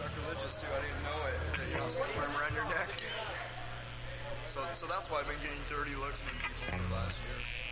sacrilegious too. I didn't know it. That you're not supposed to wear them around your neck. So that's why I've been getting dirty looks from people for the last year.